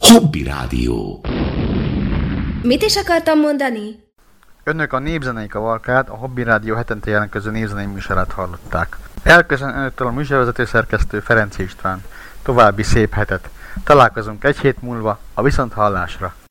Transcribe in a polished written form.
Hobby Rádió. Mit is akartam mondani? Önök a Népzenei Kavalkád, a Hobby Rádió hetente jelentkező népzenei műsorát hallották. Elköszön önöktől a műsorvezető szerkesztő Ferenc István. További szép hetet. Találkozunk egy hét múlva a viszonthallásra.